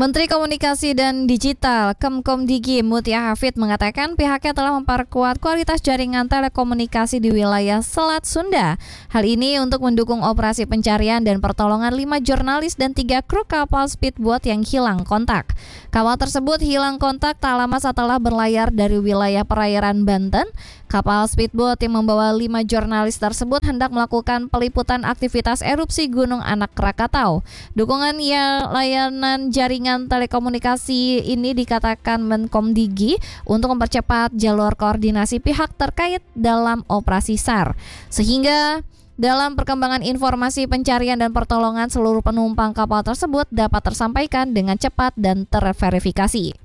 Menteri Komunikasi dan Digital Kemkomdigi Mutia Hafid mengatakan pihaknya telah memperkuat kualitas jaringan telekomunikasi di wilayah Selat Sunda. Hal ini untuk mendukung operasi pencarian dan pertolongan 5 jurnalis dan 3 kru kapal speedboat yang hilang kontak. Kapal tersebut hilang kontak tak lama setelah berlayar dari wilayah perairan Banten. Kapal speedboat yang membawa 5 jurnalis tersebut hendak melakukan peliputan aktivitas erupsi Gunung Anak Krakatau. Dukungan layanan jaringan telekomunikasi ini dikatakan Menkomdigi untuk mempercepat jalur koordinasi pihak terkait dalam operasi SAR, sehingga dalam perkembangan informasi pencarian dan pertolongan seluruh penumpang kapal tersebut dapat tersampaikan dengan cepat dan terverifikasi.